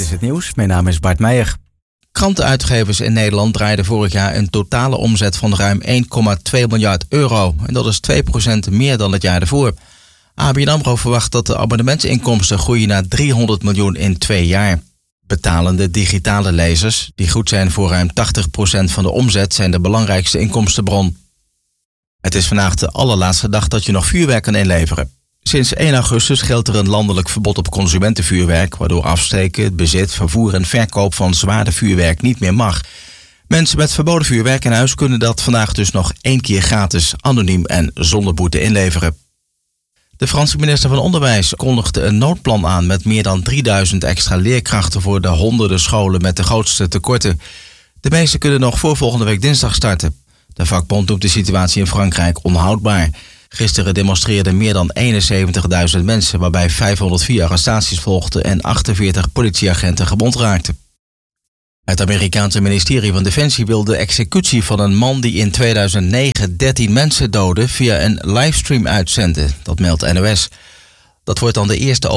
is het nieuws. Mijn naam is Bart Meijer. Krantenuitgevers in Nederland draaiden vorig jaar een totale omzet van ruim 1,2 miljard euro. En dat is 2% meer dan het jaar ervoor. ABN AMRO verwacht dat de abonnementsinkomsten groeien naar 300 miljoen in 2 jaar. Betalende digitale lezers, die goed zijn voor ruim 80% van de omzet, zijn de belangrijkste inkomstenbron. Het is vandaag de allerlaatste dag dat je nog vuurwerk kan inleveren. Sinds 1 augustus geldt er een landelijk verbod op consumentenvuurwerk, waardoor afsteken, het bezit, vervoer en verkoop van zwaarder vuurwerk niet meer mag. Mensen met verboden vuurwerk in huis kunnen dat vandaag dus nog 1 keer gratis, anoniem en zonder boete inleveren. De Franse minister van Onderwijs kondigde een noodplan aan met meer dan 3000 extra leerkrachten voor de honderden scholen met de grootste tekorten. De meeste kunnen nog voor volgende week dinsdag starten. De vakbond noemt de situatie in Frankrijk onhoudbaar. Gisteren demonstreerden meer dan 71.000 mensen, waarbij 504 arrestaties volgden en 48 politieagenten gewond raakten. Het Amerikaanse ministerie van Defensie wil de executie van een man die in 2009 13 mensen doodde via een livestream uitzenden. Dat meldt NOS. Dat wordt dan de eerste